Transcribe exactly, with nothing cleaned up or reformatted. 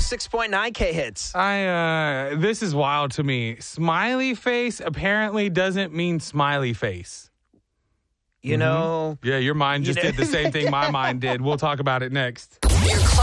six point nine K hits. I uh, this is wild to me. Smiley face apparently doesn't mean smiley face. You mm-hmm. know. Yeah, your mind just you know. did the same thing my mind did. We'll talk about it next.